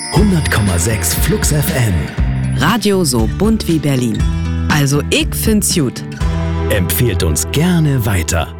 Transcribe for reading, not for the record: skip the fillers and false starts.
100,6 Flux FM. Radio so bunt wie Berlin. Also ich find's gut. Empfehlt uns gerne weiter.